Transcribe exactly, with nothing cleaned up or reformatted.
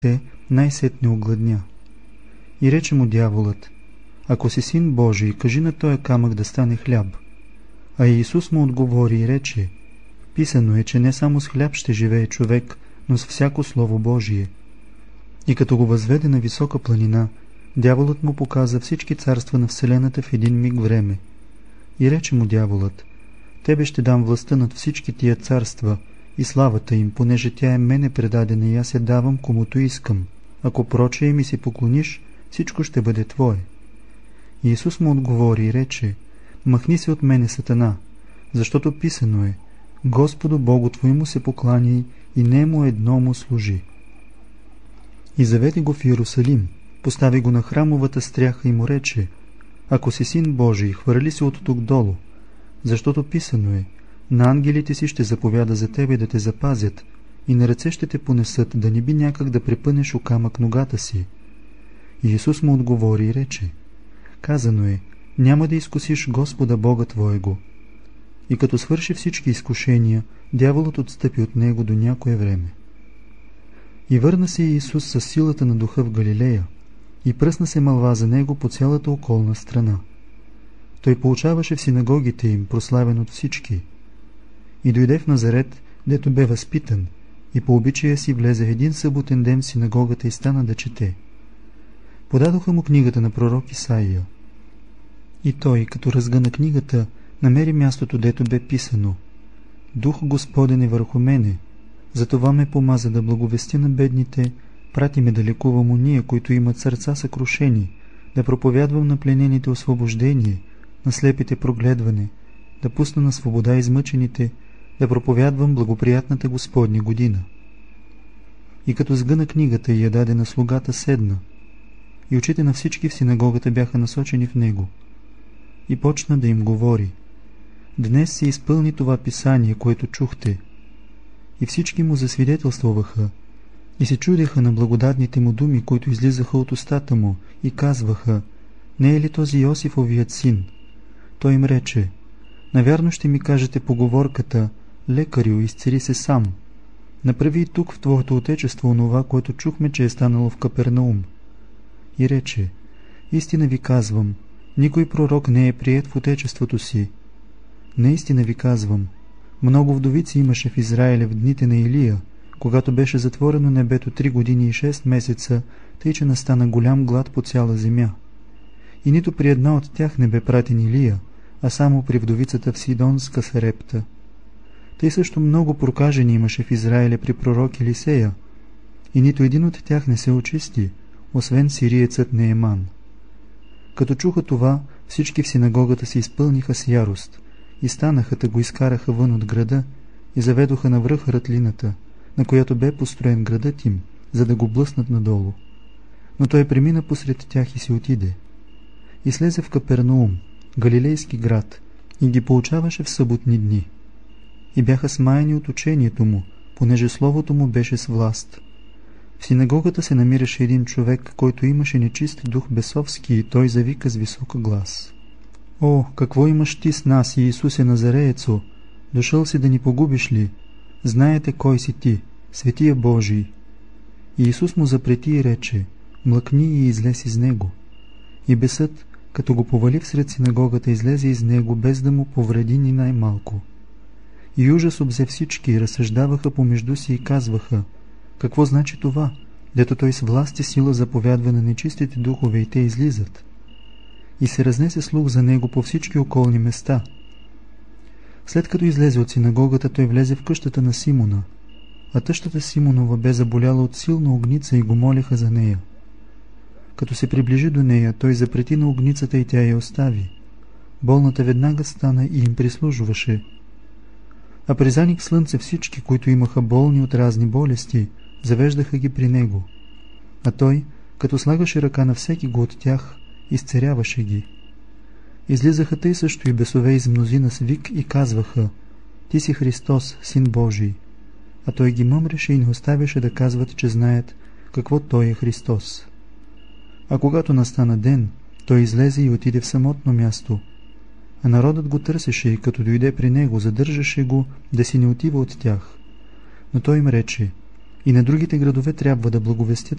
те най-сетне огладня. И рече му дяволът: ако си син Божий, кажи на този камък да стане хляб. А Иисус му отговори и рече: писано е, че не само с хляб ще живее човек, но с всяко слово Божие. И като го възведе на висока планина, дяволът му показа всички царства на вселената в един миг време. И рече му дяволът: тебе ще дам властта над всички тия царства и славата им, понеже тя е мене предадена и аз я давам комуто искам. Ако прочее ми се поклониш, всичко ще бъде твое. Иисус му отговори и рече: махни се от мене, Сатана, защото писано е: Господу Богу твоему се покланяй и нему едно му служи. И заведе го в Иерусалим, постави го на храмовата стряха и му рече: ако си син Божий, хвърли се от тук долу, защото писано е: на ангелите си ще заповяда за тебе да те запазят и на ръце ще те понесат, да не би някак да препънеш о камък ногата си. И Исус му отговори и рече: казано е: няма да изкусиш Господа Бога твоего. И като свърши всички изкушения, дяволът отстъпи от него до някое време. И върна се Иисус със силата на духа в Галилея, и пръсна се мълва за него по цялата околна страна. Той получаваше в синагогите им, прославен от всички. И дойде в Назарет, дето бе възпитан, и по обичая си влезе един съботен ден в синагогата и стана да чете. Подадоха му книгата на пророк Исаия. И той, като разгъна книгата, намери мястото, дето бе писано: Дух Господен е върху мене, затова ме помаза да благовести на бедните, прати ме да лекувам уния, които имат сърца съкрушени, да проповядвам на пленените освобождение, на слепите прогледване, да пусна на свобода измъчените, да проповядвам благоприятната Господня година. И като сгъна книгата и я даде на слугата, седна, и очите на всички в синагогата бяха насочени в него. И почна да им говори: днес се изпълни това писание, което чухте. И всички му засвидетелствуваха и се чудеха на благодатните му думи, които излизаха от устата му, и казваха: не е ли този Йосифовият син? Той им рече: навярно ще ми кажете поговорката: лекарю, изцели се сам. Направи и тук в твоето отечество онова, което чухме, че е станало в Капернаум. И рече: истина ви казвам, никой пророк не е приет в отечеството си. Наистина ви казвам, много вдовици имаше в Израиля в дните на Илия, когато беше затворено небето три години и шест месеца, тъй че настана голям глад по цяла земя. И нито при една от тях не бе пратен Илия, а само при вдовицата в Сидонска Сарепта. Тъй също много прокажени имаше в Израиля при пророк Елисея, и нито един от тях не се очисти, освен сириецът Нееман. Като чуха това, всички в синагогата се изпълниха с ярост, и станаха да го изкараха вън от града и заведоха навръх ратлината, на която бе построен градът им, за да го блъснат надолу. Но той премина посред тях и си отиде. И слезе в Капернаум, галилейски град, и ги поучаваше в съботни дни. И бяха смаяни от учението му, понеже словото му беше с власт. В синагогата се намираше един човек, който имаше нечист дух бесовски, и той завика с висок глас: О, какво имаш ти с нас, Иисусе Назареецо? Дошъл си да ни погубиш ли? Знаете кой си ти, Светия Божий. И Исус му запрети и рече: млъкни и излез из него. И бесът, като го повали всред синагогата, излезе из него, без да му повреди ни най-малко. И ужас обзе всички, и разсъждаваха помежду си и казваха: какво значи това, дето той с власт и сила заповядва на нечистите духове и те излизат? И се разнесе слух за него по всички околни места. След като излезе от синагогата, той влезе в къщата на Симона, а тъщата Симонова бе заболяла от силна огница и го молеха за нея. Като се приближи до нея, той запрети на огницата и тя я остави. Болната веднага стана и им прислужваше. А при заник слънце всички, които имаха болни от разни болести, завеждаха ги при него. А той, като слагаше ръка на всеки го от тях, изцеряваше ги. Излизаха тъй също и бесове из мнозина с вик и казваха: ти си Христос, Син Божий. А той ги мъмреше и не оставяше да казват, че знаят какво той е Христос. А когато настана ден, той излезе и отиде в самотно място. А народът го търсеше и като дойде при него, задържаше го да си не отива от тях. Но той им рече: И на другите градове трябва да благовестят